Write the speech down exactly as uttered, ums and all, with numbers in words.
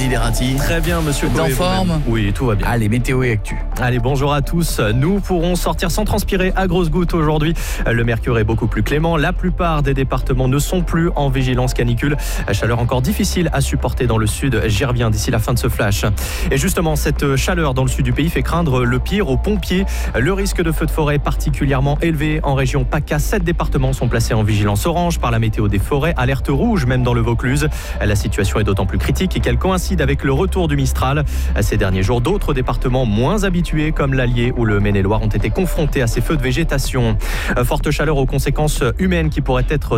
Verratti. Très bien, monsieur Vous êtes Coé, en forme vous-même. Oui, tout va bien. Allez, météo et actu. Allez, bonjour à tous. Nous pourrons sortir sans transpirer à grosses gouttes aujourd'hui. Le mercure est beaucoup plus clément. La plupart des départements ne sont plus en vigilance canicule. Chaleur encore difficile à supporter dans le sud. J'y reviens d'ici la fin de ce flash. Et justement, cette chaleur dans le sud du pays fait craindre le pire aux pompiers. Le risque de feu de forêt est particulièrement élevé en région PACA. Sept départements sont placés en vigilance orange par la météo des forêts. Alerte rouge même dans le Vaucluse. La situation est d'autant plus critique qu'elle coïncide avec le retour du Mistral. Ces derniers jours, d'autres départements moins habitués comme l'Allier ou le Maine-et-Loire ont été confrontés à ces feux de végétation. Forte chaleur aux conséquences humaines qui pourraient être